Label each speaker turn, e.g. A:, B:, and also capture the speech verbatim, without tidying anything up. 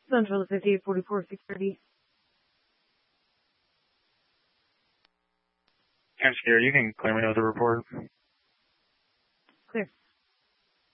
A: Central fifty-eight forty-four, six thirty.
B: I'm scared. You can clear me with the report.
A: Clear.